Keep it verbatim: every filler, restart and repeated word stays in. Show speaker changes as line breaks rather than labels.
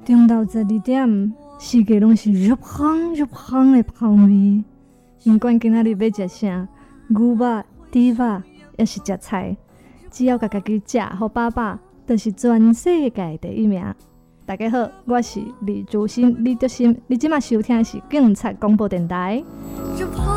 中昼十二点，四界拢是入香入香的香味。不管今仔日要食啥，牛肉、猪肉，还是食菜，只要家家己食好饱饱，就是全世界第一名。大家好，我是李竹心李竹心，你即马收听的是警察广播电台。